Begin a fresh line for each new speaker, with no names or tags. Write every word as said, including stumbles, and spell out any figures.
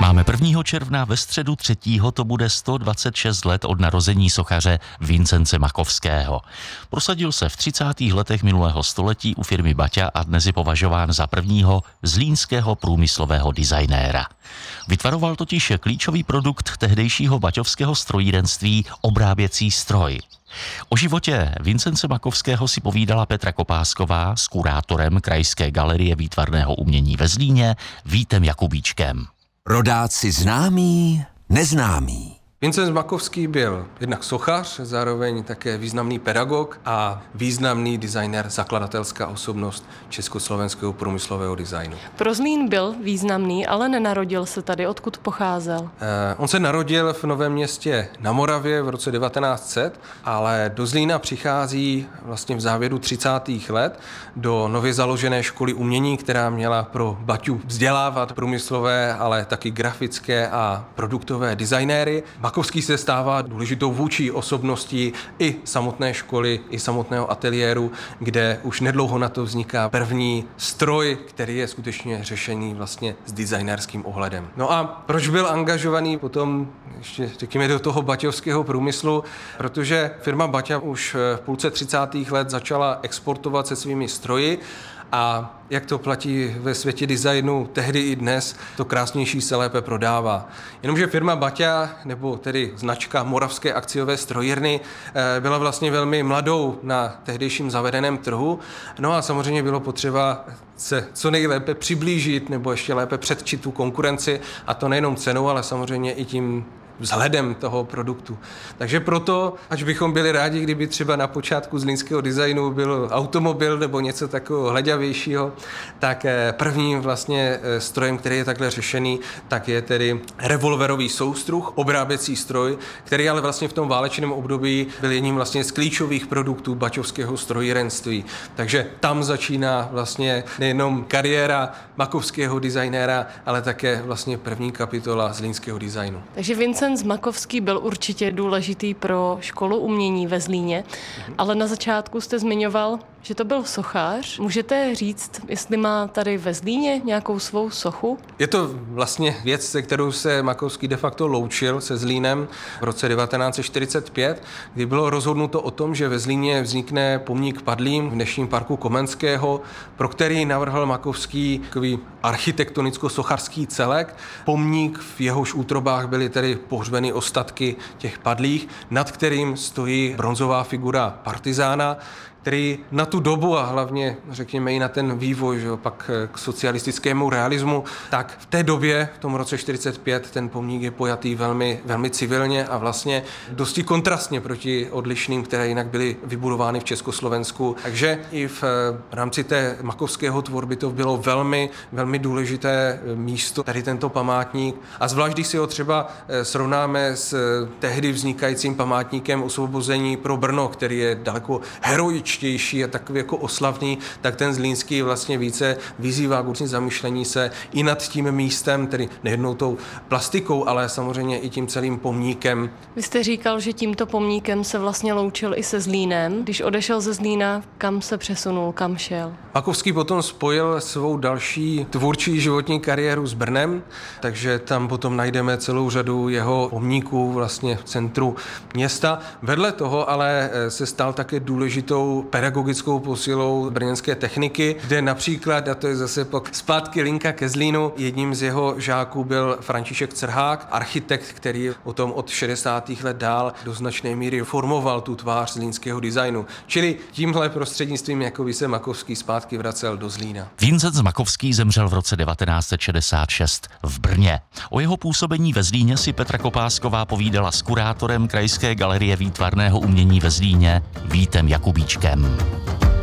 Máme prvního června, ve středu třetího to bude sto dvacet šest let od narození sochaře Vincence Makovského. Prosadil se v třicátých letech minulého století u firmy Baťa a dnes je považován za prvního zlínského průmyslového designéra. Vytvaroval totiž klíčový produkt tehdejšího baťovského strojírenství obráběcí stroj. O životě Vincence Makovského si povídala Petra Kopásková s kurátorem Krajské galerie výtvarného umění ve Zlíně Vítem Jakubíčkem.
Rodáci známí, neznámí.
Vincent Makovský byl jednak sochař, zároveň také významný pedagog a významný designér, zakladatelská osobnost československého průmyslového designu.
Pro Zlín byl významný, ale nenarodil se tady. Odkud pocházel?
Eh, on se narodil v Novém Městě na Moravě v roce devatenáct set, ale do Zlína přichází vlastně v závěru třicátých let do nově založené školy umění, která měla pro Baťu vzdělávat průmyslové, ale taky grafické a produktové designéry. Makovský se stává důležitou vůdčí osobností i samotné školy, i samotného ateliéru, kde už nedlouho na to vzniká první stroj, který je skutečně řešený vlastně s designérským ohledem. No a proč byl angažovaný potom ještě řekněme do toho baťovského průmyslu? Protože firma Baťa už v půlce třicátých let začala exportovat se svými stroji. A jak to platí ve světě designu tehdy i dnes, to krásnější se lépe prodává. Jenomže firma Baťa, nebo tedy značka Moravské akciové strojírny, byla vlastně velmi mladou na tehdejším zavedeném trhu. No a samozřejmě bylo potřeba se co nejlépe přiblížit nebo ještě lépe předčit tu konkurenci, a to nejenom cenou, ale samozřejmě i tím vzhledem toho produktu. Takže proto, až bychom byli rádi, kdyby třeba na počátku zlínského designu byl automobil nebo něco takového hleďavějšího, tak prvním vlastně strojem, který je takhle řešený, tak je tedy revolverový soustruh, obráběcí stroj, který ale vlastně v tom válečném období byl jedním vlastně z klíčových produktů baťovského strojírenství. Takže tam začíná vlastně nejenom kariéra makovského designéra, ale také vlastně první kapitola zlínského designu.
Takže Vincent Makovský byl určitě důležitý pro školu umění ve Zlíně, ale na začátku jste zmiňoval, že to byl sochař. Můžete říct, jestli má tady ve Zlíně nějakou svou sochu?
Je to vlastně věc, se kterou se Makovský de facto loučil se Zlínem v roce devatenáct set čtyřicet pět, kdy bylo rozhodnuto o tom, že ve Zlíně vznikne pomník padlým v dnešním parku Komenského, pro který navrhl Makovský takový architektonicko-sochařský celek. Pomník, v jehož útrobách byly tedy pohřbeny ostatky těch padlých, nad kterým stojí bronzová figura partizána, který na tu dobu a hlavně, řekněme, i na ten vývoj, že pak k socialistickému realismu, tak v té době, v tom roce čtyřicet pět, ten pomník je pojatý velmi, velmi civilně a vlastně dosti kontrastně proti odlišným, které jinak byly vybudovány v Československu. Takže i v rámci té makovského tvorby to bylo velmi, velmi důležité místo, tady tento památník. A zvlášť, když si ho třeba srovnáme s tehdy vznikajícím památníkem osvobození pro Brno, který je daleko heroičtější a takový jako oslavný, tak ten zlínský vlastně více vyzývá k určitým zamyšlení se i nad tím místem, tedy nejednou tou plastikou, ale samozřejmě i tím celým pomníkem.
Vy jste říkal, že tímto pomníkem se vlastně loučil i se Zlínem. Když odešel ze Zlína, kam se přesunul, kam šel?
Makovský potom spojil svou další tvůrčí životní kariéru s Brnem, takže tam potom najdeme celou řadu jeho pomníků vlastně v centru města. Vedle toho ale se stal také důležitou pedagogickou posilou brněnské techniky, kde například, a to je zase pak zpátky linka ke Zlínu, jedním z jeho žáků byl František Crhák, architekt, který potom od šedesátých let dál do značné míry formoval tu tvář zlínského designu. Čili tímhle prostřednictvím jako by se Makovský zpátky vracel do Zlína.
Vincent Makovský zemřel v roce devatenáct set šedesát šest v Brně. O jeho působení ve Zlíně si Petra Kopásková povídala s kurátorem Krajské galerie výtvarného umění ve Zlíně Vítem Jakubíčkem.